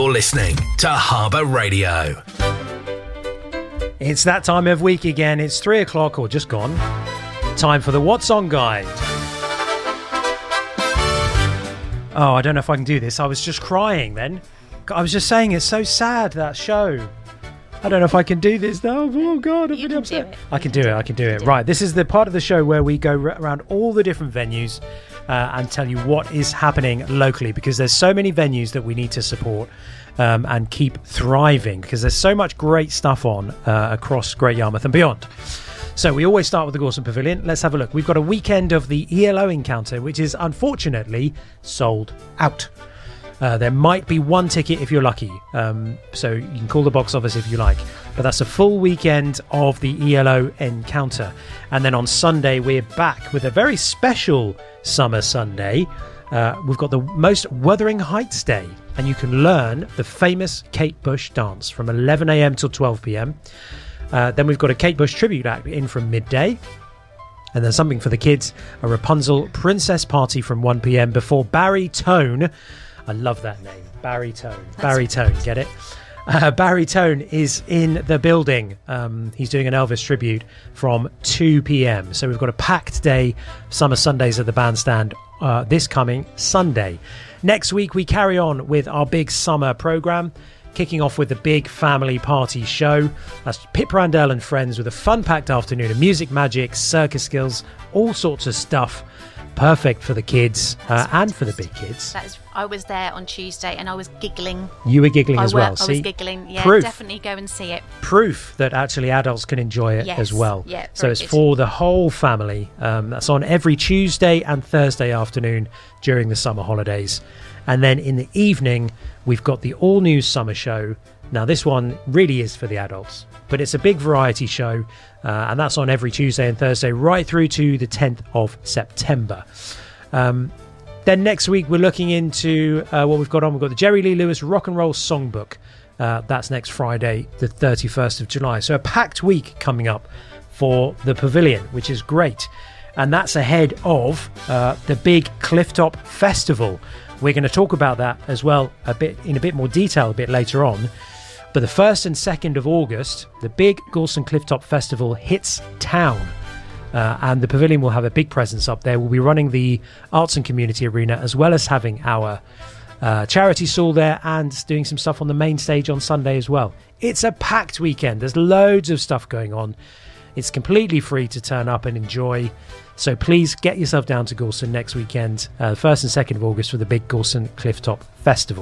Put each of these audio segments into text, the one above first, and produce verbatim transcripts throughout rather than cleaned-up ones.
You're listening to Harbour Radio. It's that time of week again. It's three o'clock or just gone. Time for the What's On Guide. Oh, I don't know if I can do this. I was just crying then. I was just saying it's so sad, that show. I don't know if I can do this though. Oh God, I'm You really can upset. do it. I can do it. I can do it. Right, this is the part of the show where we go r- around all the different venues uh, and tell you what is happening locally, because there's so many venues that we need to support um, and keep thriving, because there's so much great stuff on uh, across Great Yarmouth and beyond. So we always start with the Gorson Pavilion. Let's have a look. We've got a weekend of the E L O encounter, which is unfortunately sold out. Uh, there might be one ticket if you're lucky, um, so you can call the box office if you like. But that's a full weekend of the E L O encounter. And then on Sunday, we're back with a very special summer Sunday. Uh, we've got the most Wuthering Heights Day, and you can learn the famous Kate Bush dance from eleven a.m. till twelve p.m. Uh, then we've got a Kate Bush tribute act in from midday. And then something for the kids, a Rapunzel princess party from one p.m. before Barry Tone. I love that name, Barry Tone. That's Barry Tone, get it? Uh, Barry Tone is in the building. Um, he's doing an Elvis tribute from two p.m. So we've got a packed day, Summer Sundays at the bandstand uh, this coming Sunday. Next week, we carry on with our big summer programme, kicking off with the big family party show. That's Pip Randell and friends with a fun-packed afternoon of music, magic, circus skills, all sorts of stuff. Perfect for the kids uh, and for the big kids. That is, I was there on Tuesday and I was giggling. You were giggling I as were, well. I See? was giggling. Yeah, Proof. Definitely go and see it. Proof that actually adults can enjoy it Yes. as well. Yeah, so very it's good. for the whole family. Um, that's on every Tuesday and Thursday afternoon during the summer holidays. And then in the evening, we've got the all-new summer show. Now, this one really is for the adults, but it's a big variety show, uh, and that's on every Tuesday and Thursday right through to the tenth of September. Um, then next week, we're looking into uh, what we've got on. We've got the Jerry Lee Lewis Rock and Roll Songbook. Uh, that's next Friday, the thirty-first of July. So a packed week coming up for the Pavilion, which is great. And that's ahead of uh, the big Clifftop Festival. We're going to talk about that as well a bit in a bit more detail a bit later on. But the first and second of August, the big Gorson Clifftop Festival hits town. Uh, and the Pavilion will have a big presence up there. We'll be running the Arts and Community Arena, as well as having our uh, charity stall there and doing some stuff on the main stage on Sunday as well. It's a packed weekend. There's loads of stuff going on. It's completely free to turn up and enjoy. So please get yourself down to Gorson next weekend, uh, first and second of August, for the big Gorson Clifftop Festival.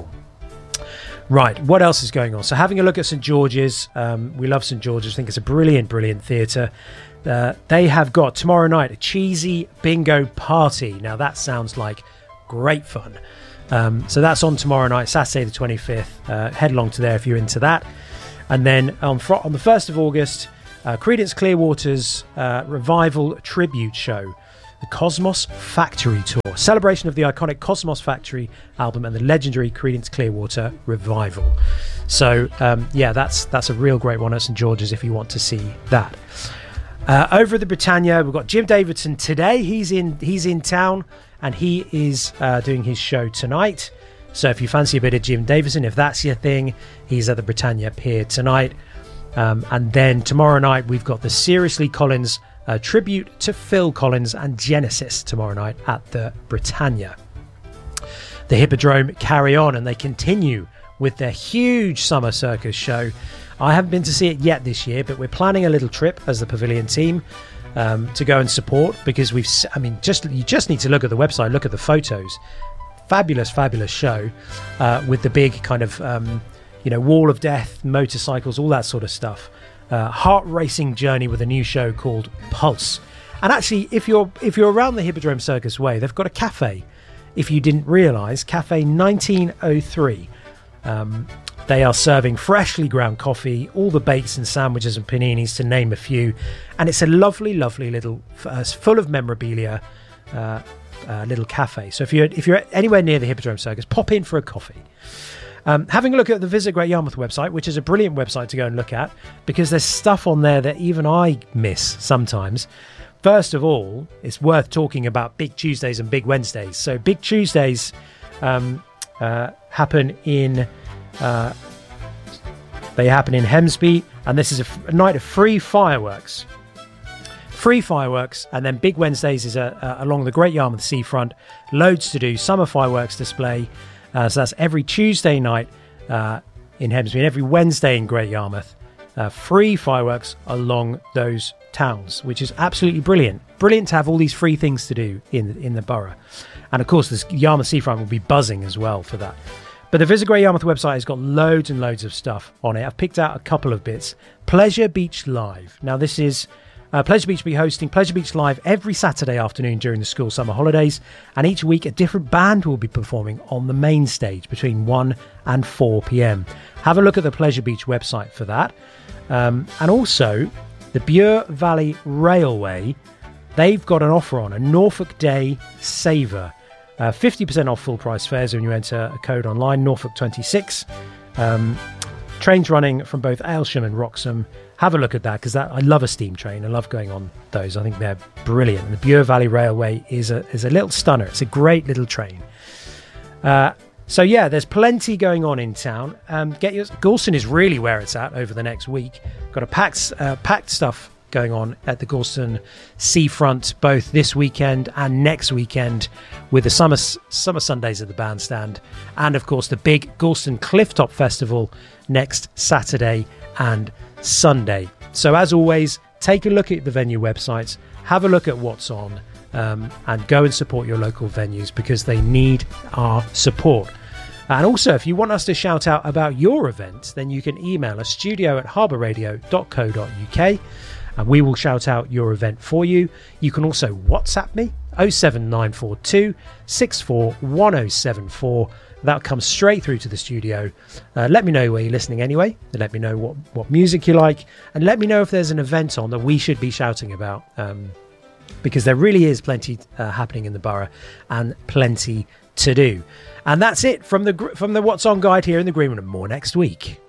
Right, what else is going on? So having a look at St George's. Um, we love St George's. I think it's a brilliant, brilliant theatre. Uh, they have got tomorrow night a cheesy bingo party. Now that sounds like great fun. Um, so that's on tomorrow night, Saturday the twenty-fifth. Uh, head along to there if you're into that. And then on, fr- on the first of August, uh, Creedence Clearwater's uh, revival tribute show, the Cosmos Factory Tour, celebration of the iconic Cosmos Factory album and the legendary Creedence Clearwater revival. So um, yeah, that's that's a real great one at St George's if you want to see that. Uh, over at the Britannia, we've got Jim Davidson today. He's in he's in town, and he is uh, doing his show tonight. So if you fancy a bit of Jim Davidson, if that's your thing, he's at the Britannia Pier tonight. Um, and then tomorrow night, we've got the Seriously Collins uh, tribute to Phil Collins and Genesis tomorrow night at the Britannia. The Hippodrome carry on, and they continue with their huge summer circus show. I haven't been to see it yet this year, but we're planning a little trip as the Pavilion team um, to go and support, because we've, I mean, just you just need to look at the website, look at the photos. Fabulous, fabulous show uh, with the big kind of, um, you know, wall of death, motorcycles, all that sort of stuff. Uh, heart-racing journey with a new show called Pulse. And actually, if you're if you're around the Hippodrome Circus Way, they've got a cafe. If you didn't realise, Cafe nineteen oh three. Um, They are serving freshly ground coffee, all the bakes and sandwiches and paninis, to name a few. And it's a lovely, lovely little, uh, full of memorabilia, uh, uh, little cafe. So if you're if you're anywhere near the Hippodrome Circus, pop in for a coffee. Um, having a look at the Visit Great Yarmouth website, which is a brilliant website to go and look at, because there's stuff on there that even I miss sometimes. First of all, it's worth talking about Big Tuesdays and Big Wednesdays. So Big Tuesdays um, uh, happen in Uh, they happen in Hemsby, and this is a, f- a night of free fireworks. Free fireworks, and then Big Wednesdays is a, a, along the Great Yarmouth seafront. Loads to do. Summer fireworks display. Uh, so that's every Tuesday night uh, in Hemsby and every Wednesday in Great Yarmouth. Uh, free fireworks along those towns, which is absolutely brilliant. Brilliant to have all these free things to do in in the borough. And of course, this Yarmouth seafront will be buzzing as well for that. But the Visit Great Yarmouth website has got loads and loads of stuff on it. I've picked out a couple of bits. Pleasure Beach Live. Now, this is uh, Pleasure Beach will be hosting Pleasure Beach Live every Saturday afternoon during the school summer holidays. And each week, a different band will be performing on the main stage between one and four p.m. Have a look at the Pleasure Beach website for that. Um, and also, the Bure Valley Railway, they've got an offer on, a Norfolk Day Saver. Uh, fifty percent off full price fares when you enter a code online, Norfolk twenty-six. Um, trains running from both Aylsham and Wroxham. Have a look at that, because that I love a steam train. I love going on those. I think they're brilliant. And the Bure Valley Railway is a is a little stunner. It's a great little train. Uh, so yeah, there's plenty going on in town. Um, get your Gorleston is really where it's at over the next week. Got a packed uh, packed stuff going on at the Gorleston seafront both this weekend and next weekend, with the summer summer Sundays at the bandstand, and of course the big Gorleston Clifftop Festival next Saturday and Sunday. So as always, take a look at the venue websites, have a look at what's on, um, and go and support your local venues, because they need our support. And also, if you want us to shout out about your event, then you can email us, studio at harbour radio dot co dot uk, and we will shout out your event for you. You can also WhatsApp me, oh seven nine four two, six four one oh seven four. That'll come straight through to the studio. Uh, let me know where you're listening anyway. Let me know what, what music you like. And let me know if there's an event on that we should be shouting about. Um, because there really is plenty uh, happening in the borough and plenty to do. And that's it from the from the What's On guide here in the Green Room. More next week.